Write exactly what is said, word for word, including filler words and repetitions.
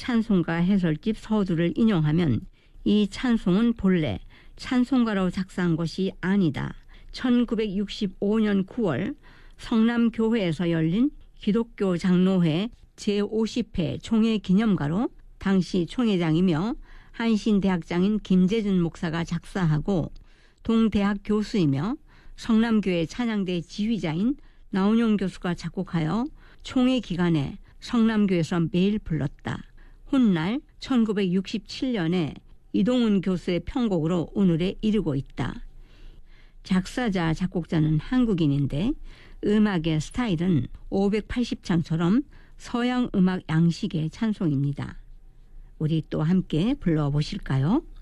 찬송가 해설집 서두를 인용하면 이 찬송은 본래 찬송가로 작사한 것이 아니다. 천구백육십오 년 구월 성남교회에서 열린 기독교 장로회 제오십 회 총회 기념가로 당시 총회장이며 한신대학장인 김재준 목사가 작사하고 동대학 교수이며 성남교회 찬양대 지휘자인 나운용 교수가 작곡하여 총회 기간에 성남교에서 매일 불렀다. 훗날 천구백육십칠 년에 이동훈 교수의 편곡으로 오늘에 이르고 있다. 작사자 작곡자는 한국인인데 음악의 스타일은 오백팔십 장처럼 서양 음악 양식의 찬송입니다. 우리 또 함께 불러보실까요?